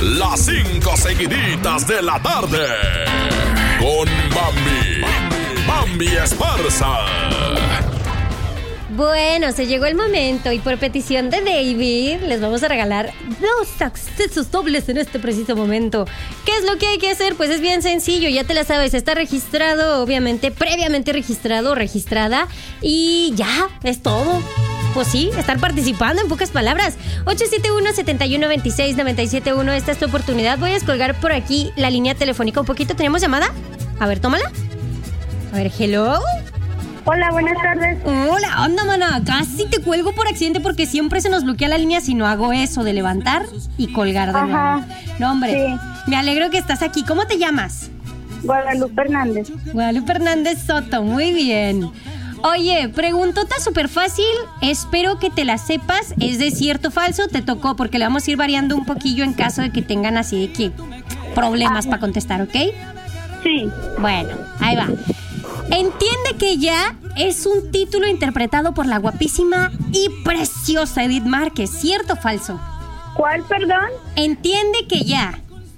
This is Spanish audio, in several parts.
Las 5 seguiditas de la tarde. Con Bambi Esparza. Bueno, se llegó el momento y por petición de David les vamos a regalar 2 accesos dobles en este preciso momento. ¿Qué es lo que hay que hacer? Pues es bien sencillo, ya te la sabes, está registrado, obviamente, previamente registrado o registrada y ya, es todo. Pues sí, estar participando en pocas palabras. 871-7126-971, esta es tu oportunidad. Voy a descolgar por aquí la línea telefónica un poquito. ¿Tenemos llamada? A ver, tómala. A ver, hello. Hola, buenas tardes. Hola, onda, mana. Casi te cuelgo por accidente porque siempre se nos bloquea la línea si no hago eso de levantar y colgar de nuevo. No, hombre, sí. Me alegro que estás aquí. ¿Cómo te llamas? Guadalupe Hernández. Guadalupe Hernández Soto, muy bien. Oye, preguntota súper fácil. Espero que te la sepas. ¿Es de cierto o falso? Te tocó porque le vamos a ir variando un poquillo en caso de que tengan así de que problemas para contestar, ¿ok? Sí. Bueno, ahí va. Entiende que ya es un título interpretado por la guapísima y preciosa Edith Márquez. ¿Cierto o falso? ¿Cuál, perdón? Entiende que ya.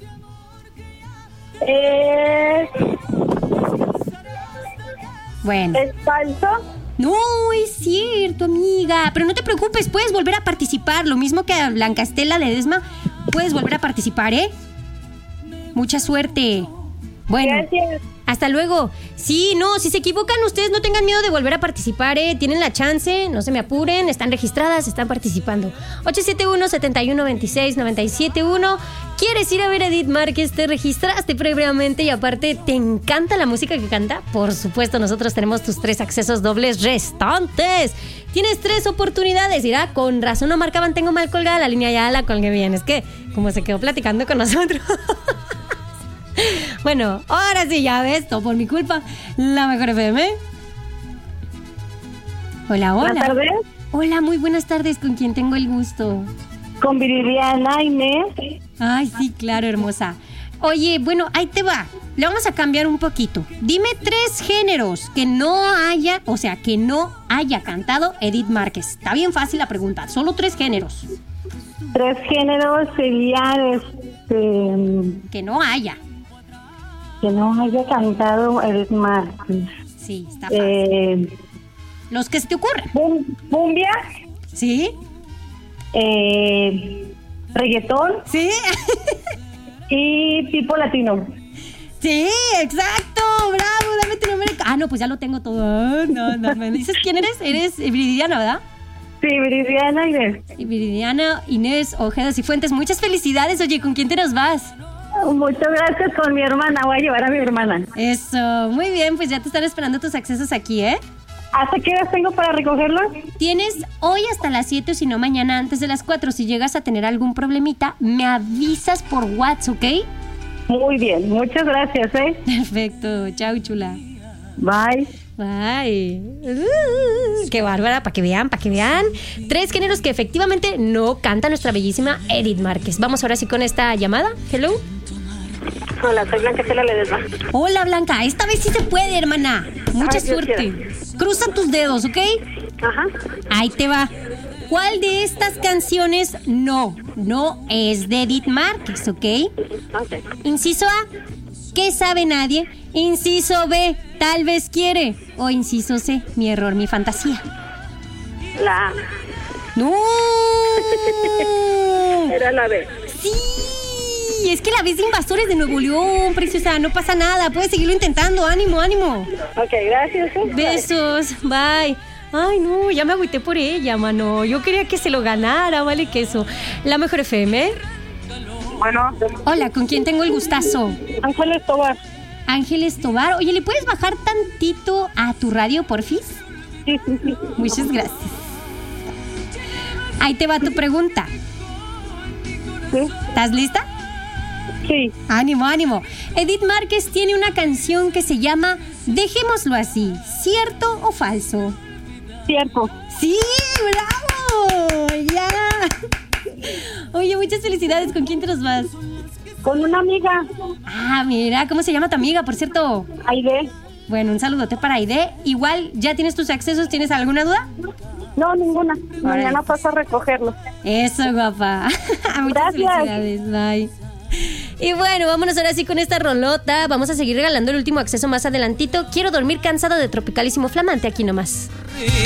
Bueno. ¿Es falso? No, es cierto, amiga. Pero no te preocupes, puedes volver a participar. Lo mismo que a Blanca Estela Ledesma, puedes volver a participar, ¿eh? Mucha suerte. Bueno, gracias. Hasta luego. Sí, no, si se equivocan ustedes no tengan miedo de volver a participar, tienen la chance, no se me apuren, están registradas, están participando. 871-7126-971. ¿Quieres ir a ver a Edith Márquez? ¿Te registraste previamente y aparte te encanta la música que canta? Por supuesto, nosotros tenemos tus 3 accesos dobles restantes. Tienes 3 oportunidades. Dirá, con razón no marcaban, tengo mal colgada la línea, ya la colgué bien. Es que como se quedó platicando con nosotros. Bueno, ahora sí, ya ves, todo por mi culpa. La Mejor FM. Hola, hola. Buenas tardes. Hola, muy buenas tardes. ¿Con quién tengo el gusto? Con Viridiana Inés. Ay, sí, claro, hermosa. Oye, bueno, ahí te va. Le vamos a cambiar un poquito. Dime 3 géneros que no haya cantado Edith Márquez. Está bien fácil la pregunta. Solo 3 géneros. 3 géneros serían que no haya cantado Edith Márquez. Sí, está fácil. Los que se te ocurren. Cumbia. Sí. Reggaetón. Sí. Y tipo latino. Sí, exacto. Bravo, dame tu nombre. Ah, no, pues ya lo tengo todo. No, ¿me dices quién eres? Eres Viridiana, ¿verdad? Sí, Viridiana Inés. Viridiana Inés Ojeda Cifuentes. Muchas felicidades. Oye, ¿con quién te nos vas? Muchas gracias, con mi hermana. Voy a llevar a mi hermana. Eso, muy bien. Pues ya te están esperando tus accesos aquí, ¿eh? ¿Hasta qué horas tengo para recogerlos? Tienes hoy hasta las 7 o si no mañana antes de las 4. Si llegas a tener algún problemita, me avisas por WhatsApp, ¿ok? Muy bien, muchas gracias, Perfecto, chao, chula. Bye. Bye. Qué bárbara, para que vean. 3 géneros que efectivamente no canta nuestra bellísima Edith Márquez. Vamos ahora sí con esta llamada. Hello. Hola, soy Blanca Estela Ledesma. Hola, Blanca. Esta vez sí se puede, hermana. Mucha suerte. Cruza tus dedos, ¿ok? Ajá. Ahí te va. ¿Cuál de estas canciones no es de Edith Márquez, ok? Ok. Inciso A, ¿qué sabe nadie? Inciso B, tal vez quiere. O inciso C, mi error, mi fantasía. La A. ¡No! Era la B. ¡Sí! Es que la ves de Invasores de Nuevo León, preciosa. No pasa nada, puedes seguirlo intentando. ¡Ánimo! Ok, gracias. Besos, bye. Ay, no, ya me agüité por ella, mano. Yo quería que se lo ganara, vale queso. La Mejor FM. Bueno. Hola, ¿con quién tengo el gustazo? Ángeles Tobar. Ángeles Tobar. Oye, ¿le puedes bajar tantito a tu radio, porfis? Sí. Muchas gracias. Ahí te va tu pregunta. Sí. ¿Estás lista? Sí. Ánimo. Edith Márquez tiene una canción que se llama Dejémoslo así. ¿Cierto o falso? Cierto. ¡Sí! ¡Bravo! ¡Ya! Oye, muchas felicidades. ¿Con quién te los vas? Con una amiga. Ah, mira, ¿cómo se llama tu amiga, por cierto? Aide. Bueno, un saludote para Aide. Igual, ¿ya tienes tus accesos? ¿Tienes alguna duda? No, ninguna. Mañana paso a recogerlo. Eso, guapa. Muchas Gracias. felicidades. Bye. Y bueno, vámonos ahora sí con esta rolota. Vamos a seguir regalando el último acceso más adelantito. Quiero dormir cansado de Tropicalísimo Flamante, aquí nomás.